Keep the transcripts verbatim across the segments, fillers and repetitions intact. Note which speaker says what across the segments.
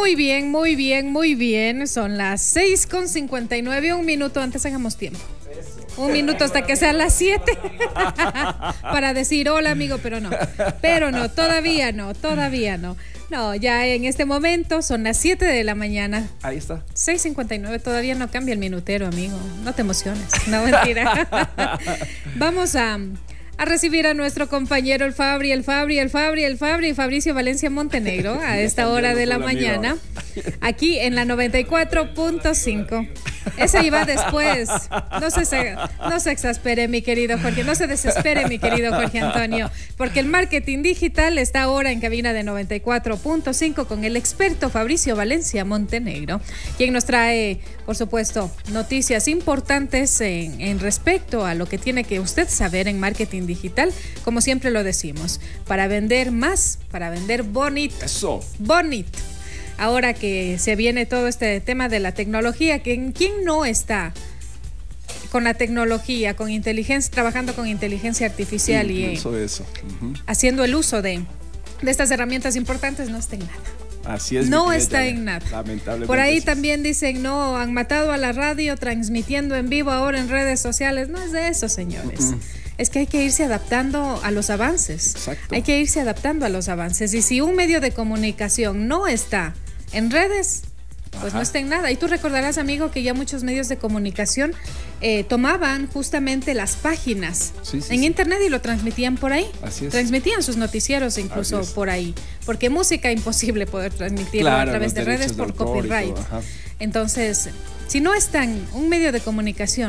Speaker 1: Muy bien, muy bien, muy bien. Son las seis con cincuenta y nueve. Un minuto antes hagamos tiempo. Un minuto hasta que sean las siete para decir hola amigo, pero no, pero no, todavía no, todavía no. No, ya en este momento son las siete de la mañana.
Speaker 2: Ahí está.
Speaker 1: seis cincuenta y nueve, todavía no cambia el minutero, amigo. No te emociones, no, mentira. Vamos a, a recibir a nuestro compañero el Fabri, el Fabri, el Fabri, el Fabri, Fabricio Valencia Montenegro a esta hora de la mañana, aquí en la noventa y cuatro punto cinco. Ese iba después. No se, no se exaspere, mi querido Jorge. No se desespere, mi querido Jorge Antonio. Porque el marketing digital está ahora en cabina de noventa y cuatro punto cinco con el experto Fabricio Valencia Montenegro, quien nos trae, por supuesto, noticias importantes en, en respecto a lo que tiene que usted saber en marketing digital. Como siempre lo decimos, para vender más, para vender bonito.
Speaker 2: Eso.
Speaker 1: Bonito. Ahora que se viene todo este tema de la tecnología, ¿quién no está con la tecnología, con inteligencia, trabajando con inteligencia artificial y
Speaker 2: eso, eso. Uh-huh.
Speaker 1: haciendo el uso de, de estas herramientas importantes? No está en nada.
Speaker 2: Así es.
Speaker 1: No está en nada.
Speaker 2: Lamentablemente.
Speaker 1: Por ahí también dicen, no, han matado a la radio transmitiendo en vivo ahora en redes sociales. No es de eso, señores. Uh-uh. Es que hay que irse adaptando a los avances.
Speaker 2: Exacto.
Speaker 1: Hay que irse adaptando a los avances. Y si un medio de comunicación no está en redes, pues Ajá. no está en nada. Y tú recordarás, amigo, que ya muchos medios de comunicación eh, tomaban justamente las páginas sí, sí, en sí. internet y lo transmitían por ahí.
Speaker 2: Así es.
Speaker 1: Transmitían sus noticieros incluso por ahí. Porque música imposible poder transmitirlo
Speaker 2: claro,
Speaker 1: a través de redes por copyright. Entonces, si no están un medio de comunicación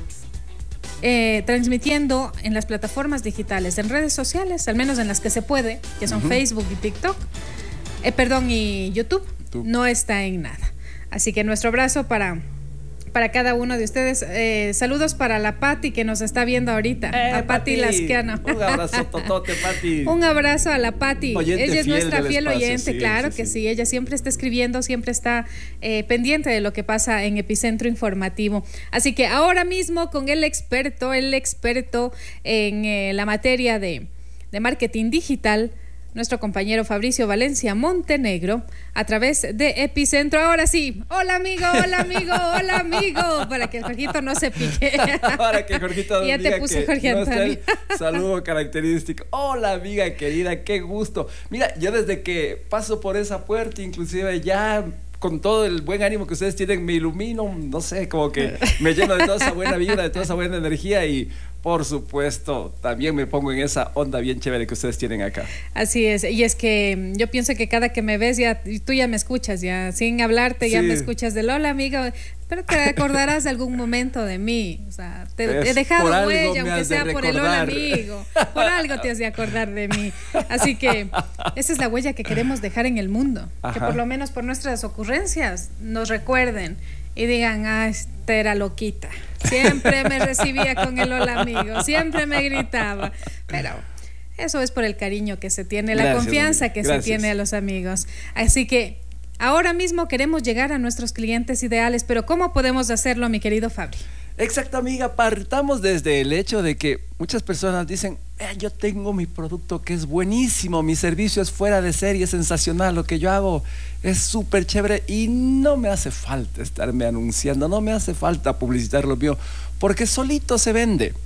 Speaker 1: Eh, transmitiendo en las plataformas digitales, en redes sociales, al menos en las que se puede, que son uh-huh. Facebook y TikTok, eh, perdón, y YouTube, Tú. no está en nada. Así que nuestro abrazo para, para cada uno de ustedes. Eh, saludos para la Pati que nos está viendo ahorita,
Speaker 2: eh,
Speaker 1: a Pati Lascano.
Speaker 2: Un abrazo totote, Pati.
Speaker 1: Un abrazo a la Pati.
Speaker 2: Oyente
Speaker 1: ella es nuestra fiel
Speaker 2: espacio,
Speaker 1: oyente,
Speaker 2: sí,
Speaker 1: claro
Speaker 2: sí,
Speaker 1: que
Speaker 2: sí.
Speaker 1: sí. Ella siempre está escribiendo, siempre está eh, pendiente de lo que pasa en Epicentro Informativo. Así que ahora mismo con el experto, el experto en eh, la materia de, de marketing digital, nuestro compañero Fabricio Valencia Montenegro, a través de Epicentro. Ahora sí, hola amigo, hola amigo, hola amigo, para que el Jorgito no se pique.
Speaker 2: Para que Jorgito
Speaker 1: ya te puse Jorge
Speaker 2: no
Speaker 1: Antonio.
Speaker 2: Saludo característico. Hola amiga querida, qué gusto. Mira, yo desde que paso por esa puerta, inclusive ya con todo el buen ánimo que ustedes tienen, me ilumino, no sé, como que me lleno de toda esa buena vibra, de toda esa buena energía y por supuesto también me pongo en esa onda bien chévere que ustedes tienen acá.
Speaker 1: Así es, y es que yo pienso que cada que me ves ya, tú ya me escuchas, ya sin hablarte, ya sí. me escuchas del hola amigo, pero te acordarás de algún momento de mí, o sea, te he dejado huella, aunque sea por el hola amigo, por algo te has de acordar de mí, así que esa es la huella que queremos dejar en el mundo, Ajá. que por lo menos por nuestras ocurrencias nos recuerden y digan, ah, esta era loquita, siempre me recibía con el hola amigo, siempre me gritaba, pero eso es por el cariño que se tiene, la Gracias, confianza que Gracias. se tiene a los amigos, así que ahora mismo queremos llegar a nuestros clientes ideales, pero ¿cómo podemos hacerlo, mi querido Fabri?
Speaker 2: Exacto, amiga, partamos desde el hecho de que muchas personas dicen, eh, yo tengo mi producto que es buenísimo, mi servicio es fuera de serie, es sensacional, lo que yo hago es súper chévere y no me hace falta estarme anunciando, no me hace falta publicitar lo mío, porque solito se vende.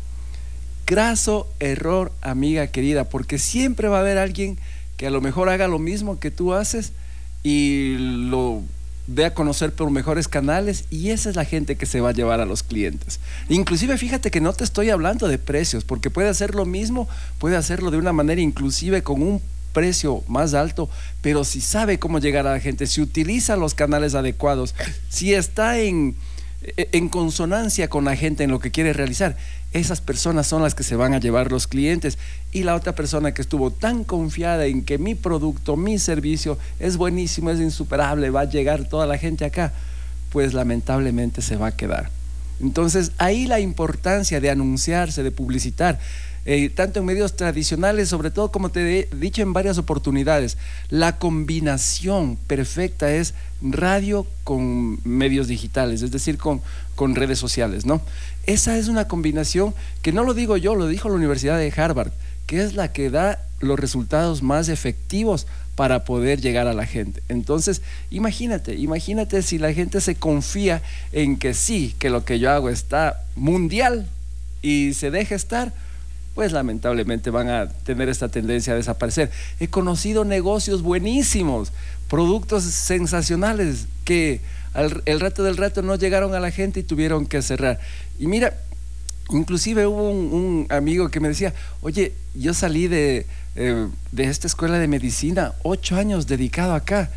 Speaker 2: Graso error, amiga querida, porque siempre va a haber alguien que a lo mejor haga lo mismo que tú haces y lo dé a conocer por mejores canales y esa es la gente que se va a llevar a los clientes. Inclusive fíjate que no te estoy hablando de precios, porque puede hacer lo mismo, puede hacerlo de una manera inclusive con un precio más alto, pero si sabe cómo llegar a la gente, si utiliza los canales adecuados, si está en, en consonancia con la gente en lo que quiere realizar, esas personas son las que se van a llevar los clientes y la otra persona que estuvo tan confiada en que mi producto, mi servicio es buenísimo, es insuperable, va a llegar toda la gente acá, pues lamentablemente se va a quedar. Entonces ahí la importancia de anunciarse, de publicitar, eh, tanto en medios tradicionales, sobre todo como te he dicho en varias oportunidades, la combinación perfecta es radio con medios digitales, es decir, con, con redes sociales, ¿no? Esa es una combinación que no lo digo yo, lo dijo la Universidad de Harvard, que es la que da los resultados más efectivos para poder llegar a la gente. Entonces, imagínate, imagínate si la gente se confía en que sí, que lo que yo hago está mundial y se deja estar, pues lamentablemente van a tener esta tendencia a desaparecer. He conocido negocios buenísimos, productos sensacionales que al, el rato del rato no llegaron a la gente y tuvieron que cerrar. Y mira, inclusive hubo un, un amigo que me decía, oye, yo salí de, eh, de esta escuela de medicina, ocho años dedicado acá,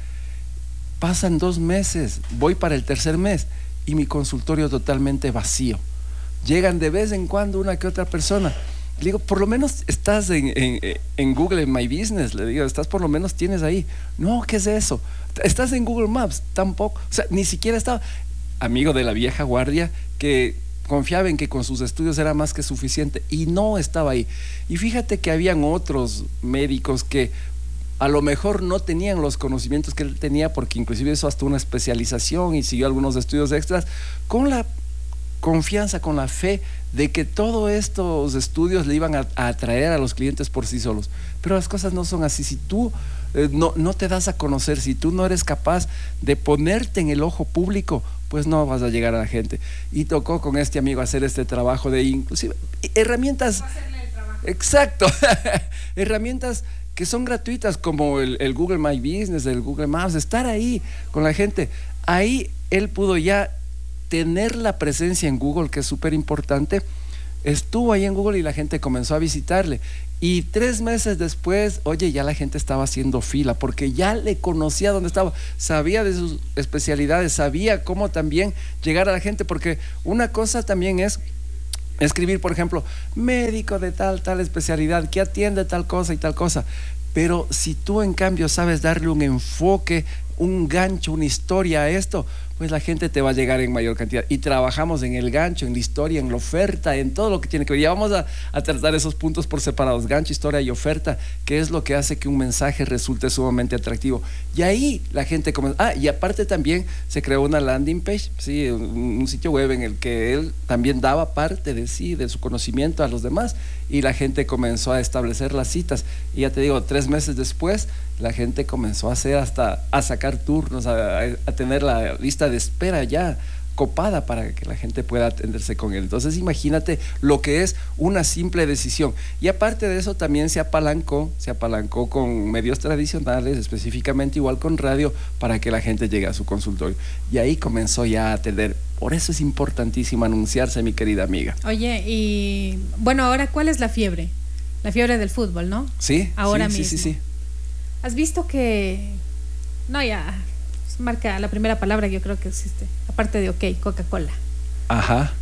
Speaker 2: pasan dos meses, voy para el tercer mes y mi consultorio totalmente vacío. Llegan de vez en cuando una que otra persona. Le digo, por lo menos estás en, en, en Google, en My Business, le digo, estás por lo menos tienes ahí. No, ¿qué es eso? Estás en Google Maps, tampoco. O sea, ni siquiera estaba. Amigo de la vieja guardia que confiaba en que con sus estudios era más que suficiente y no estaba ahí. Y fíjate que habían otros médicos que a lo mejor no tenían los conocimientos que él tenía, porque inclusive hizo hasta una especialización y siguió algunos estudios extras, con la confianza, con la fe de que todos estos estudios le iban a, a atraer a los clientes por sí solos. Pero las cosas no son así. Si tú eh, no, no te das a conocer, si tú no eres capaz de ponerte en el ojo público, pues no vas a llegar a la gente. Y tocó con este amigo hacer este trabajo de inclusive herramientas.
Speaker 1: Hacerle el trabajo.
Speaker 2: Exacto. Herramientas que son gratuitas, como el, el Google My Business, el Google Maps, estar ahí con la gente. Ahí él pudo ya tener la presencia en Google, que es súper importante. Estuvo ahí en Google y la gente comenzó a visitarle. Y tres meses después, oye, ya la gente estaba haciendo fila, porque ya le conocía dónde estaba, sabía de sus especialidades, sabía cómo también llegar a la gente, porque una cosa también es escribir, por ejemplo, médico de tal, tal especialidad, que atiende tal cosa y tal cosa. Pero si tú en cambio sabes darle un enfoque, un gancho, una historia a esto, pues la gente te va a llegar en mayor cantidad. Y trabajamos en el gancho, en la historia, en la oferta, en todo lo que tiene que ver. Ya vamos a, a tratar esos puntos por separados, gancho, historia y oferta, que es lo que hace que un mensaje resulte sumamente atractivo. Y ahí la gente comenzó. Ah, y aparte también se creó una landing page, sí, un, un sitio web en el que él también daba parte de sí, de su conocimiento a los demás, y la gente comenzó a establecer las citas. Y ya te digo, tres meses después, la gente comenzó a hacer hasta a sacar turnos, a, a tener la lista de espera ya copada para que la gente pueda atenderse con él. Entonces imagínate lo que es una simple decisión. Y aparte de eso también se apalancó, se apalancó con medios tradicionales, específicamente igual con radio, para que la gente llegue a su consultorio. Y ahí comenzó ya a atender. Por eso es importantísimo anunciarse, mi querida amiga.
Speaker 1: Oye, y bueno, ahora ¿cuál es la fiebre? La fiebre del fútbol, ¿no?
Speaker 2: Sí,
Speaker 1: ahora
Speaker 2: sí,
Speaker 1: mismo.
Speaker 2: sí, sí, sí.
Speaker 1: ¿Has visto que no, ya marca la primera palabra que yo creo que existe, aparte de OK, Coca-Cola?
Speaker 2: Ajá.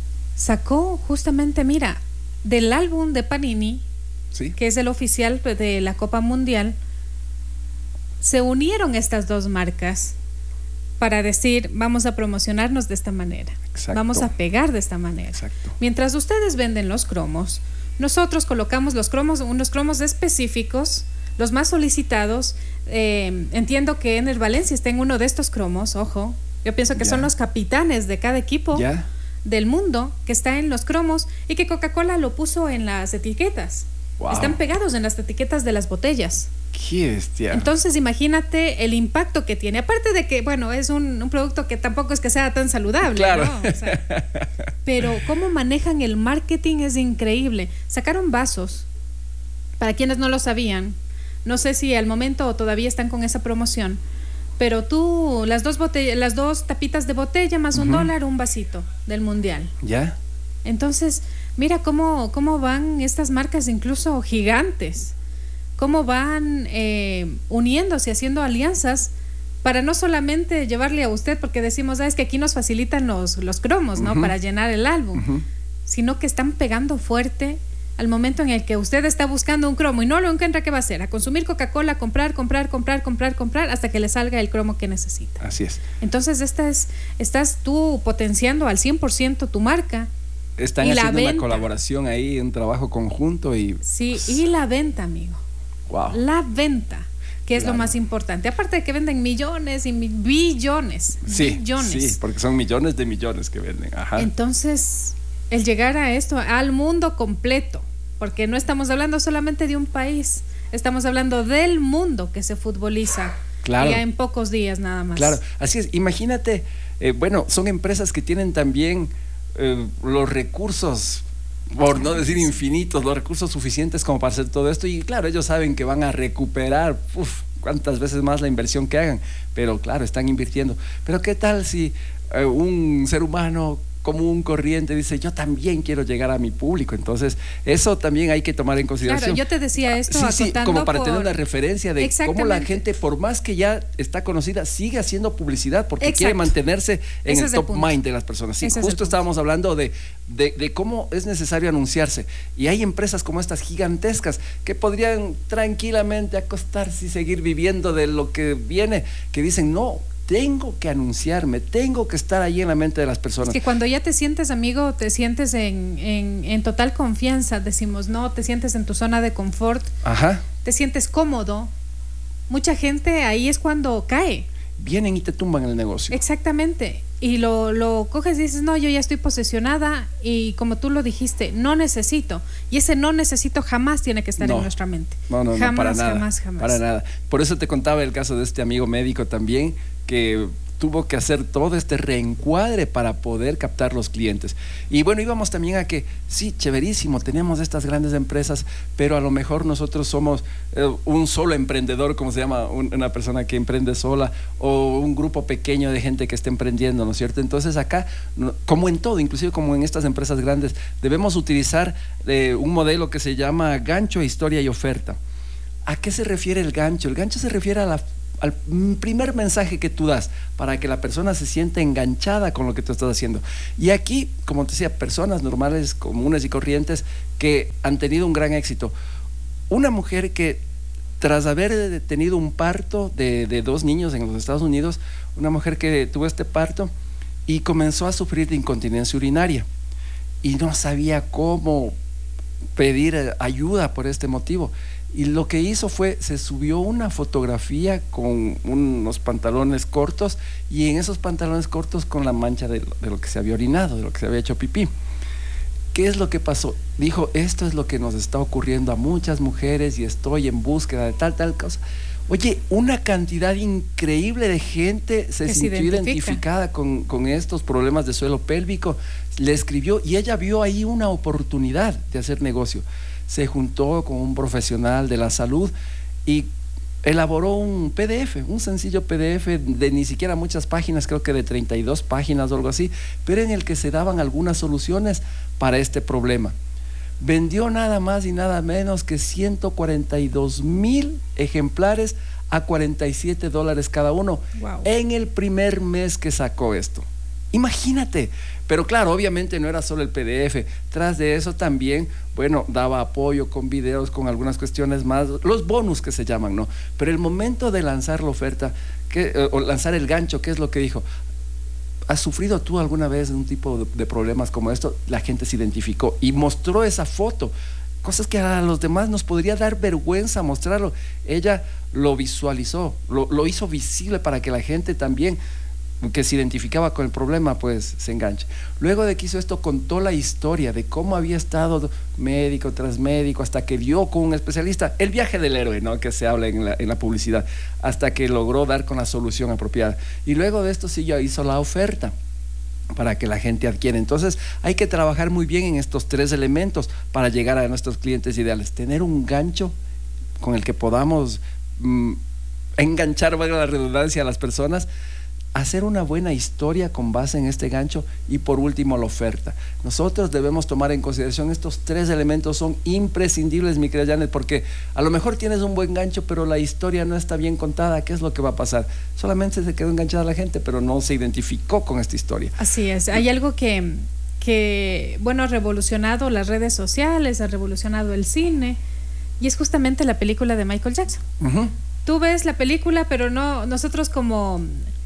Speaker 1: Sacó justamente, mira, del álbum de Panini,
Speaker 2: sí,
Speaker 1: que es el oficial de la Copa Mundial, se unieron estas dos marcas para decir, vamos a promocionarnos de esta manera. Exacto. Vamos a pegar de esta manera.
Speaker 2: Exacto.
Speaker 1: Mientras ustedes venden los cromos, nosotros colocamos los cromos, unos cromos específicos, los más solicitados. Eh, entiendo que Ener Valencia está en uno de estos cromos, ojo, yo pienso que ya son los capitanes de cada equipo ya del mundo que está en los cromos, y que Coca-Cola lo puso en las etiquetas. Wow. Están pegados en las etiquetas de las botellas.
Speaker 2: ¡Qué bestia!
Speaker 1: Entonces imagínate el impacto que tiene, aparte de que, bueno, es un, un producto que tampoco es que sea tan saludable, claro, ¿no? O sea, pero cómo manejan el marketing es increíble. Sacaron vasos, para quienes no lo sabían, no sé si al momento todavía están con esa promoción, pero tú, las dos botellas, las dos tapitas de botella más un uh-huh. dólar, un vasito del mundial.
Speaker 2: Ya.
Speaker 1: Entonces, mira cómo, cómo van estas marcas, incluso gigantes, cómo van eh, uniéndose, haciendo alianzas para no solamente llevarle a usted, porque decimos, ah, es que aquí nos facilitan los, los cromos, ¿no? Uh-huh. Para llenar el álbum, uh-huh. sino que están pegando fuerte. Al momento en el que usted está buscando un cromo y no lo encuentra, ¿qué va a hacer? A consumir Coca-Cola, comprar, comprar, comprar, comprar, comprar, hasta que le salga el cromo que necesita.
Speaker 2: Así es.
Speaker 1: Entonces, esta es, estás tú potenciando al cien por ciento tu marca.
Speaker 2: Están haciendo una colaboración ahí, un trabajo conjunto y...
Speaker 1: Sí, y la venta, amigo.
Speaker 2: Wow.
Speaker 1: La venta, que es claro. lo más importante. Aparte de que venden millones y mi- billones.
Speaker 2: Sí,
Speaker 1: billones.
Speaker 2: sí, porque son millones de millones que venden. Ajá.
Speaker 1: Entonces, el llegar a esto, al mundo completo, porque no estamos hablando solamente de un país, Estamos hablando del mundo que se futboliza.
Speaker 2: Claro.
Speaker 1: Ya en pocos días nada más.
Speaker 2: Claro, así es. Imagínate, eh, bueno, son empresas que tienen también eh, los recursos, por no decir infinitos, los recursos suficientes como para hacer todo esto. Y claro, ellos saben que van a recuperar, uf, cuántas veces más la inversión que hagan. Pero claro, están invirtiendo. Pero ¿qué tal si eh, un ser humano común, corriente, dice, yo también quiero llegar a mi público? Entonces, eso también hay que tomar en consideración.
Speaker 1: Claro, yo te decía esto
Speaker 2: sí, sí, como para
Speaker 1: por...
Speaker 2: tener una referencia de cómo la gente, por más que ya está conocida, sigue haciendo publicidad porque Exacto. quiere mantenerse en Ese el top el mind de las personas. Sí, Ese justo estábamos hablando de, de, de cómo es necesario anunciarse. Y hay empresas como estas gigantescas que podrían tranquilamente acostarse y seguir viviendo de lo que viene, que dicen, no, tengo que anunciarme, tengo que estar ahí en la mente de las personas.
Speaker 1: Es que cuando ya te sientes, amigo, te sientes en, en, en total confianza, decimos, no, te sientes en tu zona de confort,
Speaker 2: Ajá.
Speaker 1: te sientes cómodo, mucha gente ahí es cuando cae.
Speaker 2: Vienen y te tumban el negocio.
Speaker 1: Exactamente, y lo, lo coges y dices, no, yo ya estoy posesionada, y como tú lo dijiste, no necesito, y ese no necesito jamás tiene que estar no, en nuestra mente.
Speaker 2: No, no,
Speaker 1: jamás,
Speaker 2: no, para nada,
Speaker 1: jamás, jamás.
Speaker 2: Para nada. Por eso te contaba el caso de este amigo médico también, que tuvo que hacer todo este reencuadre para poder captar los clientes. Y bueno, íbamos también a que, sí, chéverísimo, tenemos estas grandes empresas, pero a lo mejor nosotros somos eh, un solo emprendedor, como se llama, un, una persona que emprende sola, o un grupo pequeño de gente que está emprendiendo, ¿no es cierto? Entonces acá, no, como en todo, inclusive como en estas empresas grandes, debemos utilizar eh, un modelo que se llama gancho, historia y oferta. ¿A qué se refiere el gancho? El gancho se refiere a la al primer mensaje que tú das para que la persona se sienta enganchada con lo que tú estás haciendo. Y aquí, como te decía, personas normales, comunes y corrientes que han tenido un gran éxito. Una mujer que tras haber tenido un parto de, de dos niños en los Estados Unidos, una mujer que tuvo este parto y comenzó a sufrir de incontinencia urinaria y no sabía cómo pedir ayuda por este motivo. Y lo que hizo fue, se subió una fotografía con unos pantalones cortos y en esos pantalones cortos con la mancha de lo, de lo que se había orinado, de lo que se había hecho pipí. ¿Qué es lo que pasó? Dijo, esto es lo que nos está ocurriendo a muchas mujeres y estoy en búsqueda de tal, tal cosa. Oye, una cantidad increíble de gente se sintió identificada con, con estos problemas de suelo pélvico, le escribió y ella vio ahí una oportunidad de hacer negocio. Se juntó con un profesional de la salud y elaboró un P D F, un sencillo P D F de ni siquiera muchas páginas, creo que de treinta y dos páginas o algo así, pero en el que se daban algunas soluciones para este problema. Vendió nada más y nada menos que ciento cuarenta y dos mil ejemplares a cuarenta y siete dólares cada uno. Wow. En el primer mes que sacó esto. Imagínate, pero claro, obviamente no era solo el P D F, tras de eso también, bueno, daba apoyo con videos, con algunas cuestiones más, los bonus que se llaman, ¿no? Pero el momento de lanzar la oferta, que, eh, o lanzar el gancho, ¿qué es lo que dijo? ¿Has sufrido tú alguna vez un tipo de, de problemas como esto? La gente se identificó y mostró esa foto, cosas que a los demás nos podría dar vergüenza mostrarlo. Ella lo visualizó, lo, lo hizo visible para que la gente también que se identificaba con el problema pues se enganche. Luego de que hizo esto, contó la historia de cómo había estado médico tras médico hasta que dio con un especialista, el viaje del héroe, ¿no?, que se habla en la, en la publicidad, hasta que logró dar con la solución apropiada. Y luego de esto sí ya hizo la oferta para que la gente adquiera. Entonces hay que trabajar muy bien en estos tres elementos para llegar a nuestros clientes ideales. Tener un gancho con el que podamos mmm, enganchar, valga la redundancia, a las personas, hacer una buena historia con base en este gancho y por último la oferta. Nosotros debemos tomar en consideración estos tres elementos, son imprescindibles, mi querida Janet, porque a lo mejor tienes un buen gancho pero la historia no está bien contada. ¿Qué es lo que va a pasar? Solamente se quedó enganchada la gente pero no se identificó con esta historia.
Speaker 1: Así es, hay algo que, que bueno, ha revolucionado las redes sociales, ha revolucionado el cine y es justamente la película de Michael Jackson. Uh-huh. Tú ves la película pero no, nosotros como...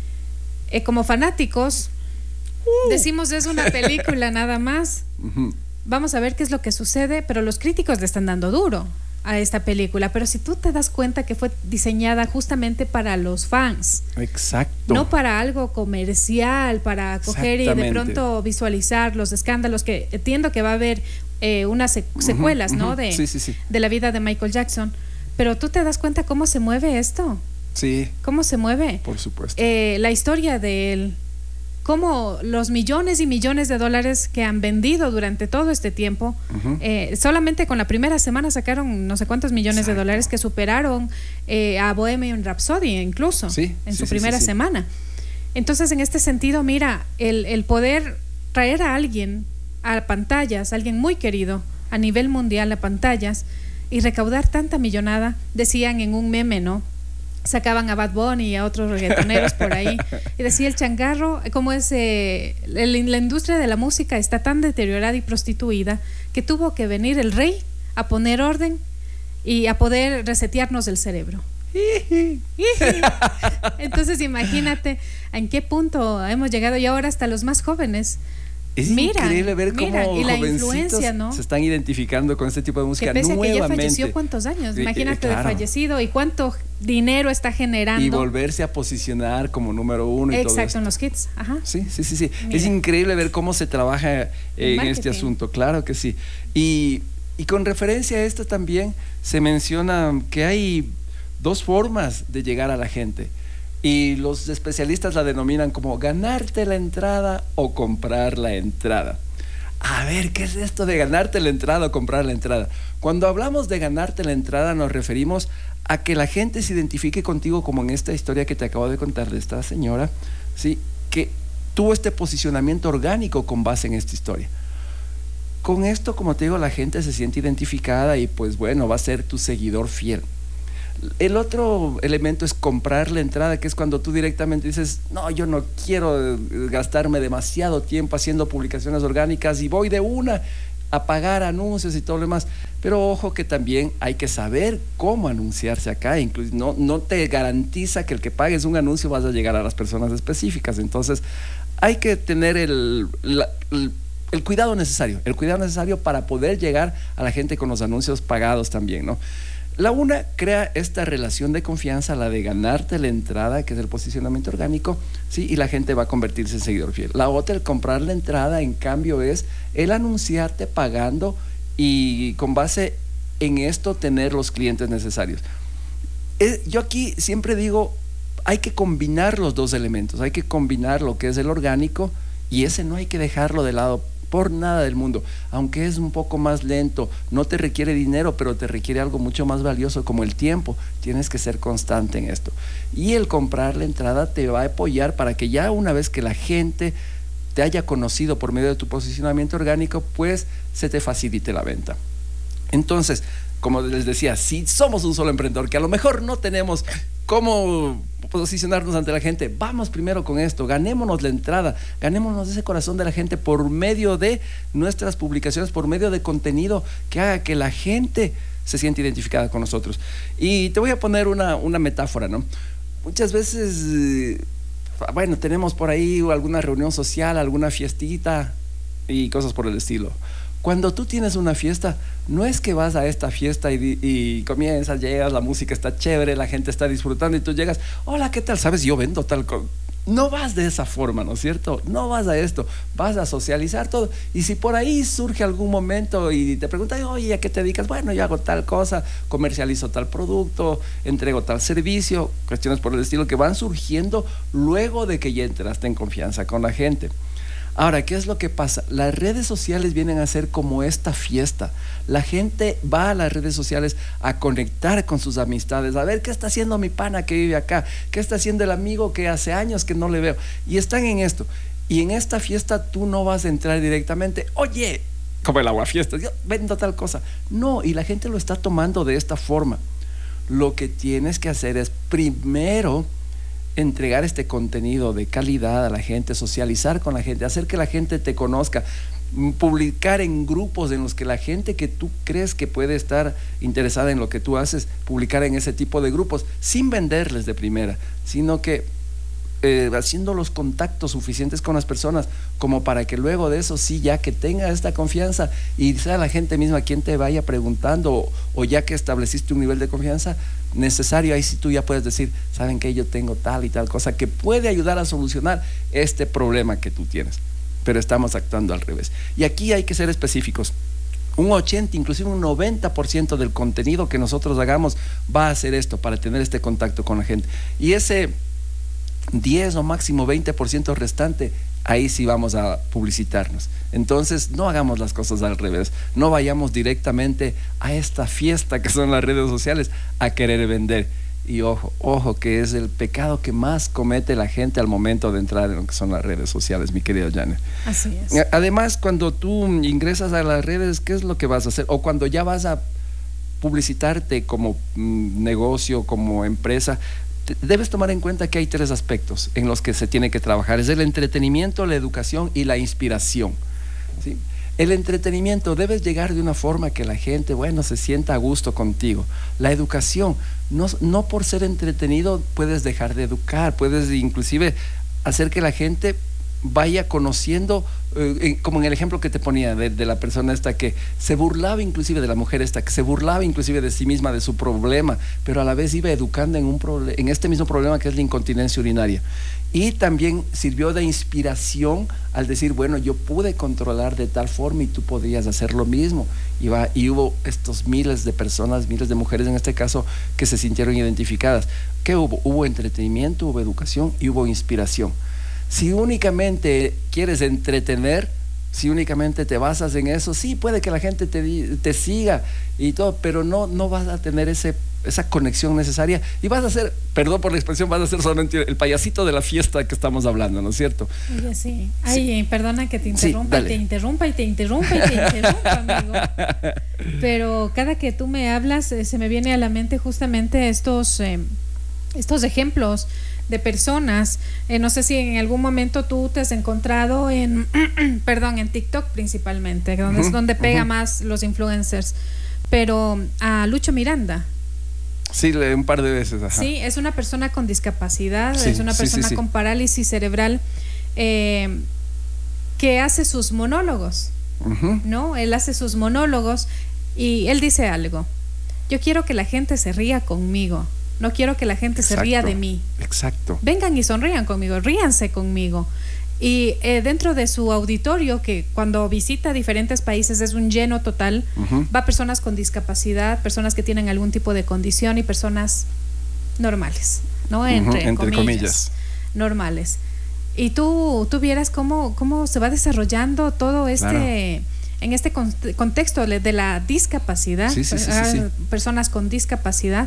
Speaker 1: Eh, como fanáticos uh. decimos es una película nada más. Uh-huh. Vamos a ver qué es lo que sucede, pero los críticos le están dando duro a esta película, pero si tú te das cuenta que fue diseñada justamente para los fans.
Speaker 2: Exacto.
Speaker 1: No para algo comercial, para coger y de pronto visualizar los escándalos, que entiendo que va a haber eh, unas secuelas, uh-huh, ¿no? Uh-huh. de,
Speaker 2: sí, sí, sí.
Speaker 1: de la vida de Michael Jackson. Pero tú te das cuenta cómo se mueve esto.
Speaker 2: Sí.
Speaker 1: ¿Cómo se mueve?
Speaker 2: Por supuesto.
Speaker 1: Eh, la historia de él, cómo los millones y millones de dólares que han vendido durante todo este tiempo, uh-huh. eh, solamente con la primera semana sacaron no sé cuántos millones Exacto. de dólares que superaron eh, a Bohemian Rhapsody incluso
Speaker 2: sí,
Speaker 1: en
Speaker 2: sí,
Speaker 1: su
Speaker 2: sí,
Speaker 1: primera
Speaker 2: sí, sí.
Speaker 1: semana. Entonces, en este sentido, mira, el, el poder traer a alguien a pantallas, alguien muy querido a nivel mundial a pantallas y recaudar tanta millonada, decían en un meme, ¿no? Sacaban a Bad Bunny y a otros reggaetoneros por ahí y decía el changarro, como es eh, el, la industria de la música está tan deteriorada y prostituida que tuvo que venir el rey a poner orden y a poder resetearnos el cerebro. Entonces imagínate en qué punto hemos llegado y ahora hasta los más jóvenes.
Speaker 2: Es
Speaker 1: miran,
Speaker 2: increíble ver cómo
Speaker 1: miran, y la
Speaker 2: jovencitos
Speaker 1: influencia, ¿no?
Speaker 2: se están identificando con este tipo de música
Speaker 1: que pese
Speaker 2: nuevamente.
Speaker 1: A que ya falleció cuántos años,
Speaker 2: sí,
Speaker 1: imagínate
Speaker 2: eh, claro.
Speaker 1: de fallecido y cuánto dinero está generando.
Speaker 2: Y volverse a posicionar como número uno y
Speaker 1: Exacto,
Speaker 2: todo esto.
Speaker 1: en los hits. Ajá.
Speaker 2: Sí, sí, sí, sí. Es increíble ver cómo se trabaja eh, en este asunto, claro que sí. Y, y con referencia a esto también se menciona que hay dos formas de llegar a la gente. Y los especialistas la denominan como ganarte la entrada o comprar la entrada. A ver, ¿qué es esto de ganarte la entrada o comprar la entrada? Cuando hablamos de ganarte la entrada nos referimos a que la gente se identifique contigo, como en esta historia que te acabo de contar de esta señora, ¿sí? Que tuvo este posicionamiento orgánico con base en esta historia. Con esto, como te digo, la gente se siente identificada y pues bueno, va a ser tu seguidor fiel. El otro elemento es comprar la entrada, que es cuando tú directamente dices, no, yo no quiero gastarme demasiado tiempo haciendo publicaciones orgánicas y voy de una a pagar anuncios y todo lo demás. Pero ojo que también hay que saber cómo anunciarse acá. Incluso no, no te garantiza que el que pagues un anuncio vas a llegar a las personas específicas. Entonces hay que tener el, la, el, el cuidado necesario, el cuidado necesario para poder llegar a la gente con los anuncios pagados también, ¿no? La una crea esta relación de confianza, la de ganarte la entrada, que es el posicionamiento orgánico, ¿sí? Y la gente va a convertirse en seguidor fiel. La otra, el comprar la entrada, en cambio, es el anunciarte pagando y con base en esto tener los clientes necesarios. Eh, yo aquí siempre digo, hay que combinar los dos elementos, hay que combinar lo que es el orgánico y ese no hay que dejarlo de lado por nada del mundo, aunque es un poco más lento, no te requiere dinero, pero te requiere algo mucho más valioso como el tiempo. Tienes que ser constante en esto. Y el comprar la entrada te va a apoyar para que ya una vez que la gente te haya conocido por medio de tu posicionamiento orgánico, pues se te facilite la venta. Entonces, como les decía, si somos un solo emprendedor, que a lo mejor no tenemos cómo posicionarnos ante la gente, vamos primero con esto, ganémonos la entrada, ganémonos ese corazón de la gente por medio de nuestras publicaciones, por medio de contenido que haga que la gente se sienta identificada con nosotros. Y te voy a poner una, una metáfora, ¿no? Muchas veces, eh, bueno, tenemos por ahí alguna reunión social, alguna fiestita y cosas por el estilo. Cuando tú tienes una fiesta, no es que vas a esta fiesta y, y comienzas, llegas, la música está chévere, la gente está disfrutando y tú llegas, hola, ¿qué tal? ¿Sabes? Yo vendo tal cosa. No vas de esa forma, ¿no es cierto? No vas a esto, vas a socializar todo. Y si por ahí surge algún momento y te preguntan, oye, ¿a qué te dedicas? Bueno, yo hago tal cosa, comercializo tal producto, entrego tal servicio, cuestiones por el estilo que van surgiendo luego de que ya entraste en confianza con la gente. Ahora, ¿qué es lo que pasa? Las redes sociales vienen a ser como esta fiesta. La gente va a las redes sociales a conectar con sus amistades, a ver qué está haciendo mi pana que vive acá, qué está haciendo el amigo que hace años que no le veo. Y están en esto. Y en esta fiesta tú no vas a entrar directamente, oye, como el aguafiestas, yo vendo tal cosa. No, y la gente lo está tomando de esta forma. Lo que tienes que hacer es primero entregar este contenido de calidad a la gente, socializar con la gente, hacer que la gente te conozca, publicar en grupos en los que la gente que tú crees que puede estar interesada en lo que tú haces, publicar en ese tipo de grupos, sin venderles de primera, sino que eh, haciendo los contactos suficientes con las personas como para que luego de eso sí, ya que tenga esta confianza y sea la gente misma quien te vaya preguntando o, o ya que estableciste un nivel de confianza necesario, ahí sí tú ya puedes decir, saben que yo tengo tal y tal cosa que puede ayudar a solucionar este problema que tú tienes, pero estamos actuando al revés. Y aquí hay que ser específicos. Un ochenta, inclusive un noventa por ciento del contenido que nosotros hagamos va a ser esto, para tener este contacto con la gente. Y ese diez o máximo veinte por ciento restante, ahí sí vamos a publicitarnos. Entonces no hagamos las cosas al revés, no vayamos directamente a esta fiesta que son las redes sociales a querer vender. Y ojo, ojo, que es el pecado que más comete la gente al momento de entrar en lo que son las redes sociales, mi querida Janet.
Speaker 1: Así es.
Speaker 2: Además, cuando tú ingresas a las redes, ¿qué es lo que vas a hacer? O cuando ya vas a publicitarte como mm, negocio, como empresa, debes tomar en cuenta que hay tres aspectos en los que se tiene que trabajar. Es el entretenimiento, la educación y la inspiración, ¿sí? El entretenimiento, debes llegar de una forma que la gente, bueno, se sienta a gusto contigo. La educación, no, no por ser entretenido puedes dejar de educar, puedes inclusive hacer que la gente vaya conociendo, eh, como en el ejemplo que te ponía de, de la persona esta que se burlaba inclusive de la mujer esta, que se burlaba inclusive de sí misma, de su problema, pero a la vez iba educando en, un proble- en este mismo problema que es la incontinencia urinaria. Y también sirvió de inspiración al decir, bueno, yo pude controlar de tal forma y tú podrías hacer lo mismo. Y, va, y hubo estos miles de personas, miles de mujeres en este caso, que se sintieron identificadas. ¿Qué hubo? Hubo entretenimiento, hubo educación y hubo inspiración. Si únicamente quieres entretener, si únicamente te basas en eso, sí, puede que la gente te, te siga y todo, pero no, no vas a tener ese, esa conexión necesaria y vas a ser, perdón por la expresión, vas a ser solamente el payasito de la fiesta que estamos hablando, ¿no es cierto?
Speaker 1: Oye, sí. Ay, sí. Perdona que te interrumpa,
Speaker 2: Sí,
Speaker 1: y te interrumpa y te interrumpa y te interrumpa, amigo. Pero cada que tú me hablas, eh, se me viene a la mente justamente estos, eh, estos ejemplos de personas. Eh, no sé si en algún momento tú te has encontrado en, perdón, en TikTok principalmente, donde uh-huh, es donde pega uh-huh. más los influencers, pero a Lucho Miranda.
Speaker 2: Sí, un par de veces. Ajá.
Speaker 1: Sí, es una persona con discapacidad,
Speaker 2: sí,
Speaker 1: es una persona
Speaker 2: sí, sí,
Speaker 1: con
Speaker 2: sí.
Speaker 1: parálisis cerebral, eh, que hace sus monólogos, uh-huh. ¿no? Él hace sus monólogos y él dice algo: yo quiero que la gente se ría conmigo. No quiero que la gente Exacto. se ría de mí.
Speaker 2: Exacto.
Speaker 1: Vengan y sonrían conmigo, ríanse conmigo. Y eh, dentro de su auditorio, que cuando visita diferentes países es un lleno total, uh-huh. va personas con discapacidad, personas que tienen algún tipo de condición y personas normales, ¿no? Entre,
Speaker 2: uh-huh. Entre comillas, comillas.
Speaker 1: Normales. Y tú, tú vieras cómo, cómo se va desarrollando todo este... Claro. En este con- contexto de la discapacidad,
Speaker 2: sí, sí, sí, sí, sí.
Speaker 1: personas con discapacidad.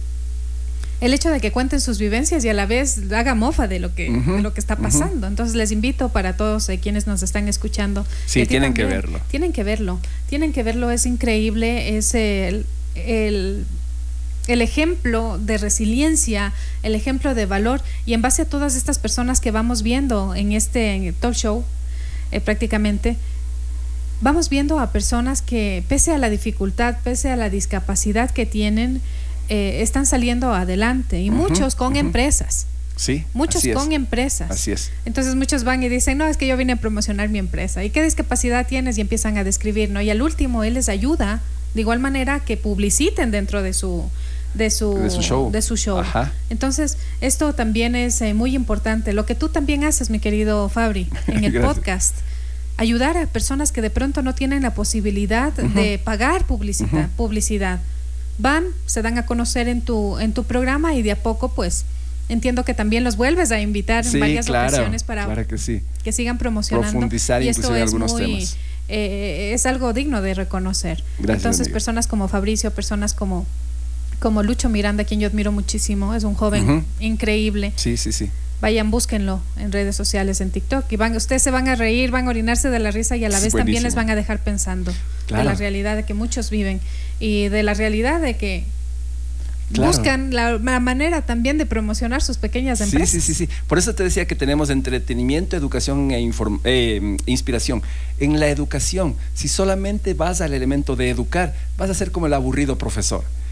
Speaker 1: El hecho de que cuenten sus vivencias y a la vez haga mofa de lo que, uh-huh, de lo que está pasando. Uh-huh. Entonces les invito para todos eh, quienes nos están escuchando.
Speaker 2: Sí, que tienen también, que verlo.
Speaker 1: Tienen que verlo. Tienen que verlo, es increíble. Es el, el, el ejemplo de resiliencia, el ejemplo de valor. Y en base a todas estas personas que vamos viendo en este talk show, eh, prácticamente, vamos viendo a personas que pese a la dificultad, pese a la discapacidad que tienen, Eh, están saliendo adelante y uh-huh, muchos con uh-huh. empresas.
Speaker 2: Sí,
Speaker 1: muchos
Speaker 2: así
Speaker 1: con
Speaker 2: es.
Speaker 1: empresas.
Speaker 2: Así es.
Speaker 1: Entonces muchos van y dicen, no, es que yo vine a promocionar mi empresa. ¿Y qué discapacidad tienes? Y empiezan a describir, ¿no? Y al último él les ayuda de igual manera que publiciten dentro de su de su,
Speaker 2: de su show.
Speaker 1: De su show.
Speaker 2: Ajá.
Speaker 1: Entonces esto también es eh, muy importante. Lo que tú también haces, mi querido Fabri, en el podcast. Ayudar a personas que de pronto no tienen la posibilidad uh-huh. de pagar publicidad, uh-huh. publicidad. Van, se dan a conocer en tu en tu programa y de a poco pues entiendo que también los vuelves a invitar
Speaker 2: sí,
Speaker 1: en varias
Speaker 2: claro,
Speaker 1: ocasiones para
Speaker 2: claro que, sí.
Speaker 1: que sigan promocionando.
Speaker 2: Profundizar
Speaker 1: y
Speaker 2: inclusive
Speaker 1: esto
Speaker 2: en
Speaker 1: es
Speaker 2: algunos
Speaker 1: muy,
Speaker 2: temas.
Speaker 1: Eh, es algo digno de reconocer.
Speaker 2: Gracias,
Speaker 1: Entonces,
Speaker 2: amigo.
Speaker 1: Personas como Fabricio, personas como, como Lucho Miranda, quien yo admiro muchísimo, es un joven uh-huh. increíble.
Speaker 2: Sí, sí, sí.
Speaker 1: Vayan, búsquenlo en redes sociales, en TikTok, y van, ustedes se van a reír, van a orinarse de la risa y a la vez
Speaker 2: Buenísimo. También
Speaker 1: les van a dejar pensando claro. de la realidad de que muchos viven y de la realidad de que Claro. buscan la, la manera también de promocionar sus pequeñas empresas.
Speaker 2: Sí, sí, sí, sí. Por eso te decía que tenemos entretenimiento, educación e inform- eh, inspiración. En la educación, si solamente vas al elemento de educar, vas a ser como el aburrido profesor.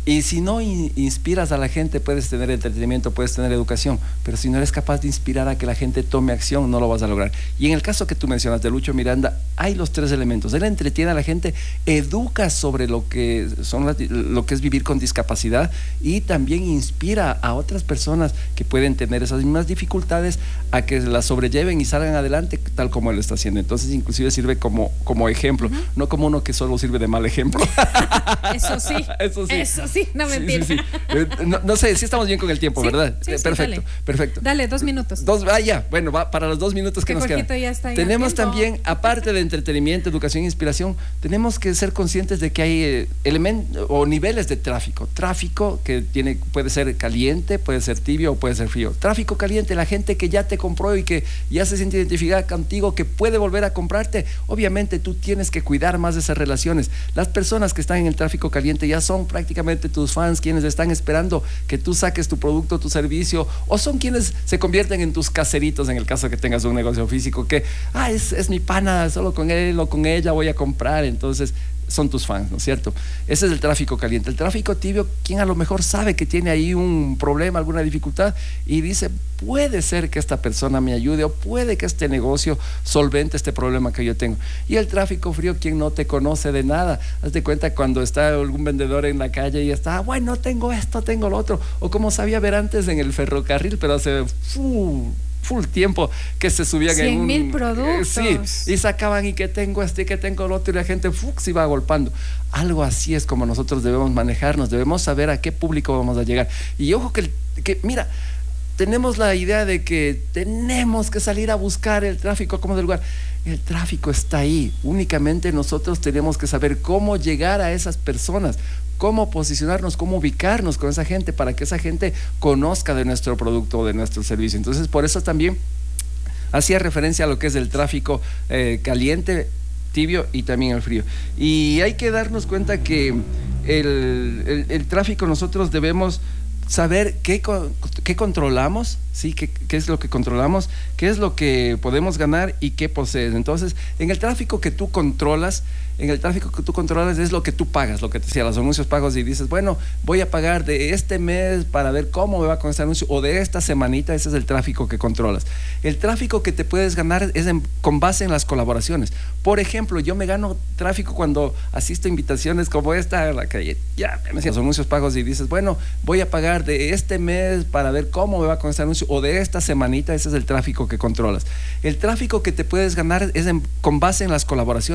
Speaker 2: Y si no in- inspiras a la gente, puedes tener entretenimiento, puedes tener educación, pero si no eres capaz de inspirar a que la gente tome acción, no lo vas a lograr. Y en el caso que tú mencionas de Lucho Miranda, hay los tres elementos. Él entretiene a la gente, educa sobre lo que, son las, lo que es vivir con discapacidad, y también inspira a otras personas que pueden tener esas mismas dificultades a que las sobrelleven y salgan adelante tal como él lo está haciendo. Entonces inclusive sirve como, como ejemplo, uh-huh. no como uno que solo sirve de mal ejemplo.
Speaker 1: Eso sí,
Speaker 2: eso sí.
Speaker 1: Eso sí. Sí, no mentira.
Speaker 2: Sí, sí, sí. Eh, no, no sé, sí estamos bien con el tiempo,
Speaker 1: sí,
Speaker 2: ¿verdad?
Speaker 1: Sí,
Speaker 2: eh,
Speaker 1: sí,
Speaker 2: perfecto,
Speaker 1: dale.
Speaker 2: perfecto.
Speaker 1: Dale, dos minutos.
Speaker 2: Dos, ah, ya, bueno, va para los dos minutos que, que nos quedan.
Speaker 1: Ya está
Speaker 2: tenemos también, aparte de entretenimiento, educación e inspiración, tenemos que ser conscientes de que hay eh, elementos o niveles de tráfico. Tráfico que tiene, puede ser caliente, puede ser tibio o puede ser frío. Tráfico caliente, la gente que ya te compró y que ya se siente identificada contigo, que puede volver a comprarte. Obviamente tú tienes que cuidar más de esas relaciones. Las personas que están en el tráfico caliente ya son prácticamente tus fans, quienes están esperando que tú saques tu producto, tu servicio, o son quienes se convierten en tus caseritos en el caso que tengas un negocio físico, que ah, es, es mi pana, solo con él o con ella voy a comprar. Entonces son tus fans, ¿no es cierto? Ese es el tráfico caliente. El tráfico tibio, quien a lo mejor sabe que tiene ahí un problema, alguna dificultad, y dice, puede ser que esta persona me ayude, o puede que este negocio solvente este problema que yo tengo. Y el tráfico frío, quien no te conoce de nada. Haz de cuenta cuando está algún vendedor en la calle y está, ah, bueno, tengo esto, tengo lo otro, o como sabía ver antes en el ferrocarril, pero hace full, full tiempo que se subían en un...
Speaker 1: cien mil productos.
Speaker 2: Eh, sí, y sacaban y que tengo este y que tengo lo otro, y la gente fuck, se iba agolpando. Algo así es como nosotros debemos manejarnos, debemos saber a qué público vamos a llegar. Y ojo que, que mira, tenemos la idea de que tenemos que salir a buscar el tráfico como del lugar. El tráfico está ahí, únicamente nosotros tenemos que saber cómo llegar a esas personas, cómo posicionarnos, cómo ubicarnos con esa gente para que esa gente conozca de nuestro producto o de nuestro servicio. Entonces, por eso también hacía referencia a lo que es el tráfico eh, caliente, tibio y también el frío. Y hay que darnos cuenta que el, el, el tráfico nosotros debemos saber qué, qué controlamos, ¿sí? ¿Qué, qué es lo que controlamos, qué es lo que podemos ganar y qué posees. Entonces, en el tráfico que tú controlas, en el tráfico que tú controlas es lo que tú pagas, lo que te decía, los anuncios pagos, y dices, bueno, voy a pagar de este mes para ver cómo me va con este anuncio, o de esta semanita. Ese es el tráfico que controlas. El tráfico que te puedes ganar es en, con base en las colaboraciones. Por ejemplo, yo me gano tráfico cuando asisto a invitaciones como esta, la que ya me decían, los anuncios pagos, y dices, bueno, voy a pagar de este mes para ver cómo me va con este anuncio, o de esta semanita. Ese es el tráfico que controlas. El tráfico que te puedes ganar es en, con base en las colaboraciones.